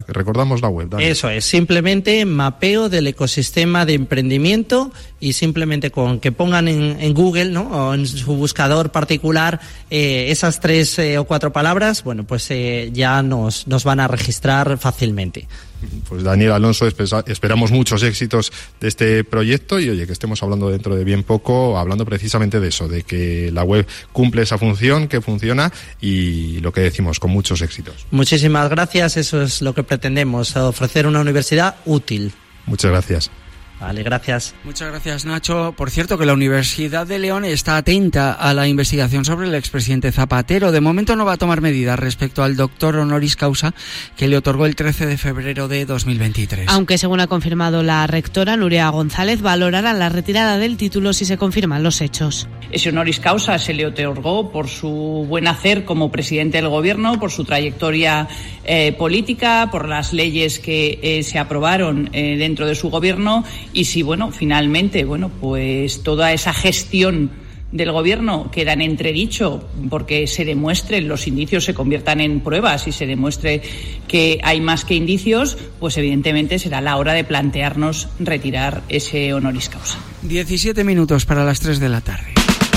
Recordamos la web, Dani. Eso es, simplemente mapeo del ecosistema de emprendimiento, y simplemente con que pongan en Google, ¿no?, o en su buscador particular esas 3 o 4 palabras, bueno, pues ya nos van a registrar fácilmente. Pues Daniel Alonso, esperamos muchos éxitos de este proyecto y oye, que estemos hablando dentro de bien poco, hablando precisamente de eso, de que la web cumple esa función, que funciona, y lo que decimos, con muchos éxitos. Muchísimas gracias, eso es lo que pretendemos, ofrecer una universidad útil. Muchas gracias. Vale, gracias. Muchas gracias, Nacho. Por cierto, que la Universidad de León está atenta a la investigación sobre el expresidente Zapatero. De momento no va a tomar medidas respecto al doctor honoris causa que le otorgó el 13 de febrero de 2023. Aunque, según ha confirmado la rectora Nuria González, valorará la retirada del título si se confirman los hechos. Ese honoris causa se le otorgó por su buen hacer como presidente del Gobierno, por su trayectoria política, por las leyes que se aprobaron dentro de su Gobierno. Y si, finalmente, pues toda esa gestión del Gobierno queda en entredicho porque se demuestren, los indicios se conviertan en pruebas y se demuestre que hay más que indicios, pues evidentemente será la hora de plantearnos retirar ese honoris causa. 17 minutos para las 3 de la tarde.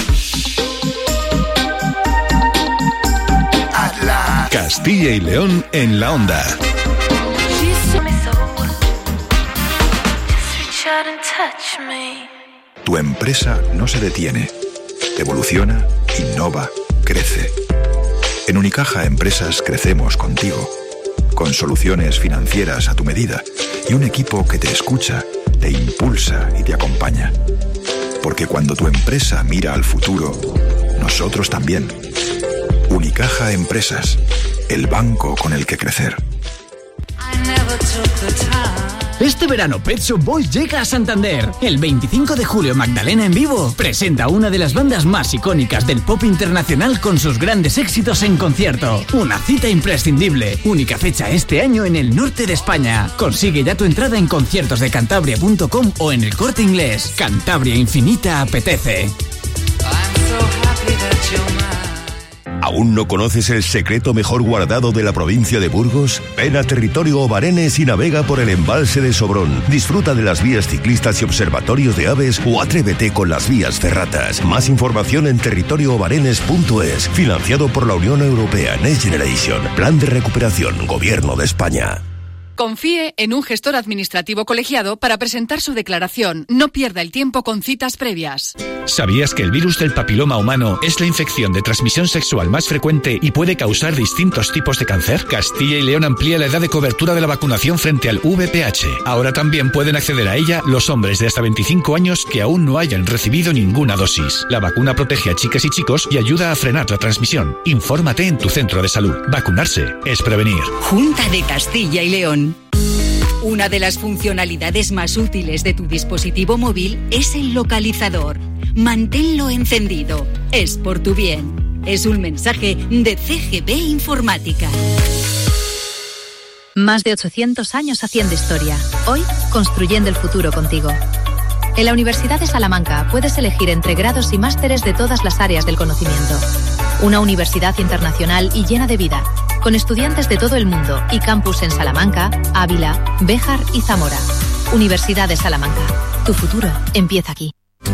Castilla y León en la onda. Tu empresa no se detiene. Evoluciona, innova, crece. En Unicaja Empresas crecemos contigo, con soluciones financieras a tu medida y un equipo que te escucha, te impulsa y te acompaña. Porque cuando tu empresa mira al futuro, nosotros también. Unicaja Empresas, el banco con el que crecer. Este verano Pet Shop Boys llega a Santander. El 25 de julio Magdalena en vivo presenta una de las bandas más icónicas del pop internacional con sus grandes éxitos en concierto. Una cita imprescindible. Única fecha este año en el norte de España. Consigue ya tu entrada en conciertosdecantabria.com o en El Corte Inglés. Cantabria Infinita apetece. ¿Aún no conoces el secreto mejor guardado de la provincia de Burgos? Ven a Territorio Obarenes y navega por el embalse de Sobrón. Disfruta de las vías ciclistas y observatorios de aves o atrévete con las vías ferratas. Más información en territorioobarenes.es. Financiado por la Unión Europea Next Generation. Plan de recuperación. Gobierno de España. Confíe en un gestor administrativo colegiado para presentar su declaración. No pierda el tiempo con citas previas. ¿Sabías que el virus del papiloma humano es la infección de transmisión sexual más frecuente y puede causar distintos tipos de cáncer? Castilla y León amplía la edad de cobertura de la vacunación frente al VPH. Ahora también pueden acceder a ella los hombres de hasta 25 años que aún no hayan recibido ninguna dosis. La vacuna protege a chicas y chicos y ayuda a frenar la transmisión. Infórmate en tu centro de salud. Vacunarse es prevenir. Junta de Castilla y León. Una de las funcionalidades más útiles de tu dispositivo móvil es el localizador. Manténlo encendido. Es por tu bien. Es un mensaje de CGB Informática. Más de 800 años haciendo historia. Hoy, construyendo el futuro contigo. En la Universidad de Salamanca puedes elegir entre grados y másteres de todas las áreas del conocimiento. Una universidad internacional y llena de vida, con estudiantes de todo el mundo y campus en Salamanca, Ávila, Béjar y Zamora. Universidad de Salamanca. Tu futuro empieza aquí.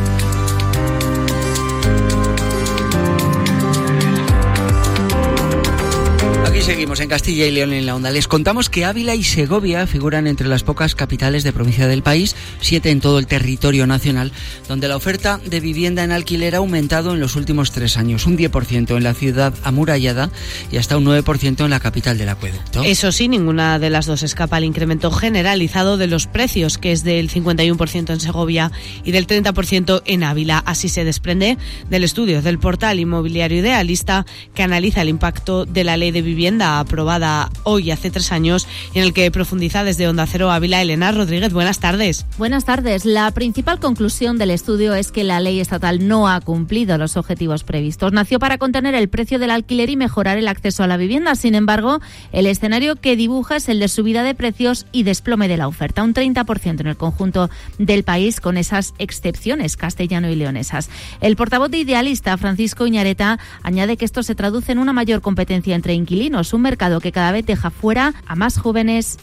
Aquí seguimos en Castilla y León en la onda. Les contamos que Ávila y Segovia figuran entre las pocas capitales de provincia del país, 7 en todo el territorio nacional, donde la oferta de vivienda en alquiler ha aumentado en los últimos 3 años, un 10% en la ciudad amurallada y hasta un 9% en la capital del acueducto. Eso sí, ninguna de las dos escapa al incremento generalizado de los precios, que es del 51% en Segovia y del 30% en Ávila. Así se desprende del estudio del portal inmobiliario Idealista, que analiza el impacto de la ley de vivienda aprobada hoy hace 3 años y en el que profundiza desde Onda Cero Ávila Elena Rodríguez. Buenas tardes. Buenas tardes. La principal conclusión del estudio es que la ley estatal no ha cumplido los objetivos previstos. Nació para contener el precio del alquiler y mejorar el acceso a la vivienda. Sin embargo, el escenario que dibuja es el de subida de precios y desplome de la oferta, un 30% en el conjunto del país, con esas excepciones castellano y leonesas. El portavoz de Idealista, Francisco Iñareta, añade que esto se traduce en una mayor competencia entre inquilinos, un mercado que cada vez deja fuera a más jóvenes